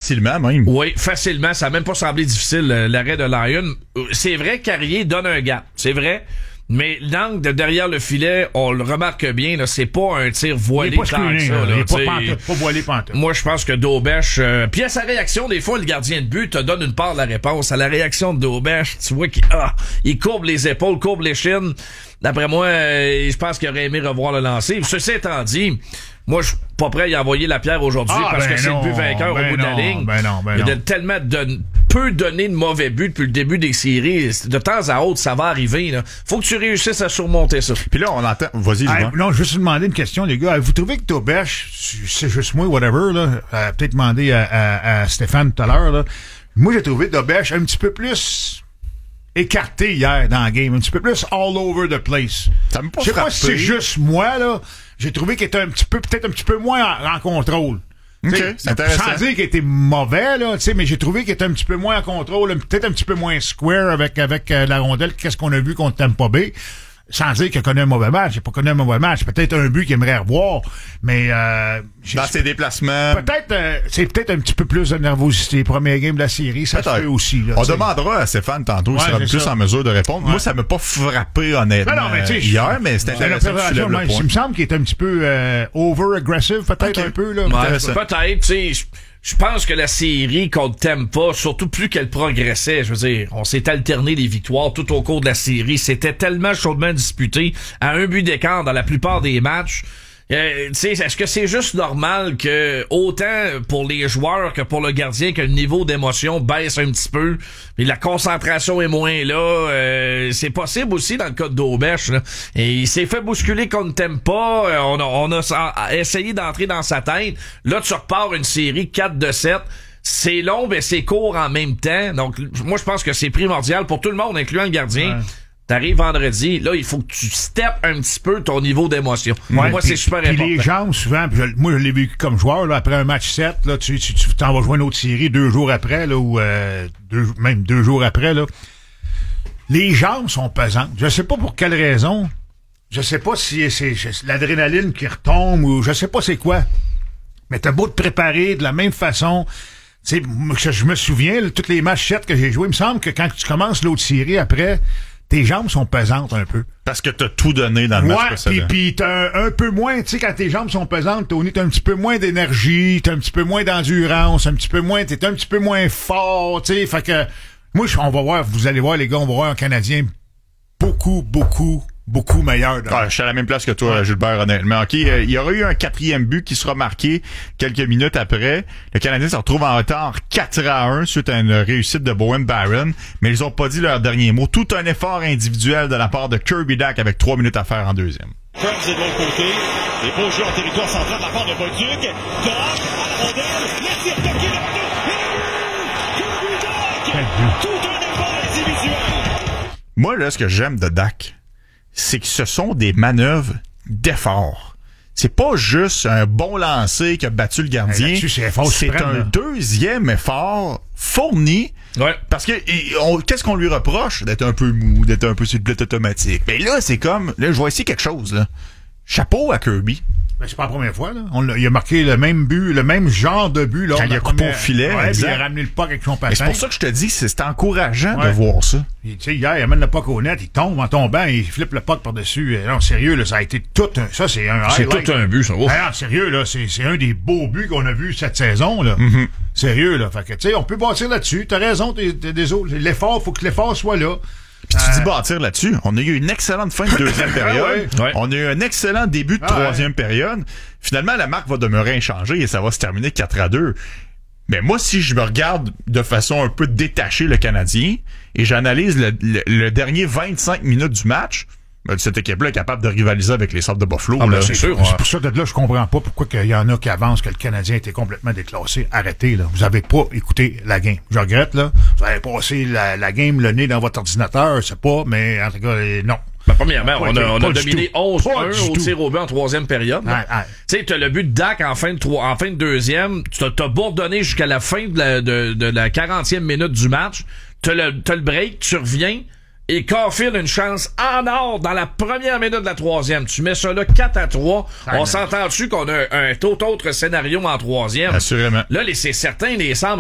facilement même. Oui, facilement. Ça n'a même pas semblé difficile, l'arrêt de Lyon. C'est vrai, Carrier donne un gap. C'est vrai. Mais l'angle de derrière le filet, on le remarque bien, là, c'est pas un tir voilé tant que ça. Il est pas voilé pantoute. Moi, je pense que Daubèche... puis à sa réaction, des fois, le gardien de but te donne une part de la réponse. À la réaction de Daubèche, tu vois qu'il courbe les épaules, courbe les chines. D'après moi, je pense qu'il aurait aimé revoir le lancer. Ceci étant dit, moi, je suis pas prêt à y envoyer la pierre aujourd'hui parce que c'est le but vainqueur au bout de la ligne. Il a tellement peu donné de mauvais buts depuis le début des séries. De temps à autre, ça va arriver. Là. Faut que tu réussisses à surmonter ça. Puis là, on entend... Vas-y, non, je veux juste demander une question, les gars. Vous trouvez que Daubèche, c'est juste moi, whatever, là, peut-être demander à Stéphane tout à l'heure, là. Moi, j'ai trouvé Daubèche un petit peu plus écarté hier dans la game, un petit peu plus all over the place. Ça me pas Je sais pas si c'est juste moi, là. J'ai trouvé qu'il était peut-être un petit peu moins en contrôle. Okay, c'est intéressant. Sans dire qu'il était mauvais, là, mais j'ai trouvé qu'il était un petit peu moins en contrôle, peut-être un petit peu moins square avec la rondelle. Qu'est-ce qu'on a vu contre Tampa Bay? Sans dire qu'il a connu un mauvais match. J'ai pas connu un mauvais match. Peut-être un but qu'il aimerait revoir, mais dans ses déplacements. C'est peut-être un petit peu plus de nervosité. Premier game de la série, ça se fait aussi. Là, on demandera à Stéphane tantôt, il sera plus en mesure de répondre. Moi, ça m'a pas frappé honnêtement hier, mais c'était intéressant. Il me semble qu'il est un petit peu over-aggressive, peut-être un peu. Là. Peut-être, tu sais... Je pense que la série contre Tampa, surtout plus qu'elle progressait, je veux dire, on s'est alterné les victoires tout au cours de la série. C'était tellement chaudement disputé à un but d'écart dans la plupart des matchs. Est-ce que c'est juste normal que autant pour les joueurs que pour le gardien que le niveau d'émotion baisse un petit peu, puis la concentration est moins là, c'est possible aussi dans le cas de Daubèche, là. Et il s'est fait bousculer contre Tampa, on a essayé d'entrer dans sa tête. Là, tu repars une série 4-7. C'est long, mais c'est court en même temps. Donc, moi, je pense que c'est primordial pour tout le monde, incluant le gardien. Ouais. T'arrives vendredi, là, il faut que tu steppes un petit peu ton niveau d'émotion. Ouais, moi, c'est super important. Les gens, souvent, moi, je l'ai vécu comme joueur, là, après un match 7, là, tu t'en vas jouer une autre série 2 jours après, là, ou même 2 jours après, là. Les jambes sont pesantes. Je sais pas pour quelle raison. Je sais pas si c'est l'adrénaline qui retombe ou je sais pas c'est quoi. Mais t'as beau te préparer de la même façon. Tu sais, je me souviens, là, tous les matchs 7 que j'ai joués, il me semble que quand tu commences l'autre série après, tes jambes sont pesantes un peu. Parce que t'as tout donné dans le match précédent. Puis t'as un peu moins, tu sais, quand tes jambes sont pesantes, Tony, t'as un petit peu moins d'énergie, t'as un petit peu moins d'endurance, t'es un petit peu moins fort, tu sais. Fait que, moi, on va voir, vous allez voir, les gars, on va voir un Canadien beaucoup meilleur. Je suis à la même place que toi, Gilbert, honnêtement. OK, il y aura eu un 4e but qui sera marqué quelques minutes après. Le Canadien se retrouve en retard 4-1 suite à une réussite de Bowen Barron, mais ils ont pas dit leur dernier mot. Tout un effort individuel de la part de Kirby Dach avec 3 minutes à faire en deuxième. Burns est de l'autre côté. Les beaux jeux en territoire central de la part de Bolduc. Dach à la rondelle. Le tir de Kirby Dach. Tout un effort individuel. Moi, là, ce que j'aime de Dach, c'est que ce sont des manœuvres d'effort. C'est pas juste un bon lancer qui a battu le gardien. C'est un deuxième effort fourni. Ouais. Parce que qu'est-ce qu'on lui reproche? D'être un peu mou, d'être un peu sur le pilote automatique. Mais là, c'est comme... Là, je vois ici quelque chose, là. Chapeau à Kirby. Ben, c'est pas la première fois, là. Il a marqué le même but, le même genre de but, là. Quand il a coupé au filet, il a ramené le puck avec son patin. C'est pour ça que je te dis, c'est encourageant de voir ça. Tu sais, hier, il amène le puck au net, il tombe en tombant, il flippe le puck par-dessus. Non, sérieux, là, ça a été ça, c'est un highlight. C'est tout un but, ça. Non, sérieux, là, c'est un des beaux buts qu'on a vus cette saison, là. Mm-hmm. Sérieux, là. Fait que, tu sais, on peut bâtir là-dessus. T'as raison, des autres. L'effort, faut que l'effort soit là. Puis tu dis bâtir là-dessus. On a eu une excellente fin de deuxième période. Ouais. On a eu un excellent début de troisième période. Finalement, la marque va demeurer inchangée et ça va se terminer 4-2. Mais moi, si je me regarde de façon un peu détachée le Canadien et j'analyse le dernier 25 minutes du match, cette équipe-là est capable de rivaliser avec les Sabres de Buffalo. Là, c'est sûr. C'est pour ça que là, je comprends pas pourquoi il y en a qui avancent que le Canadien était complètement déclassé. Arrêtez, là. Vous avez pas écouté la game. Je regrette, là. Vous avez passé la game le nez dans votre ordinateur, c'est pas, mais en tout cas, non. Premièrement, on a dominé 11-1 au tir au but en troisième période. Tu sais, t'as le but de Dach en fin de deuxième. T'as bourdonné jusqu'à la fin de la 40e minute du match. T'as le break, tu reviens. Et Caulfield a une chance en or dans la première minute de la troisième. Tu mets ça là 4-3. On s'entend dessus qu'on a un tout autre scénario en troisième. Assurément. Là, c'est certain, les Sabres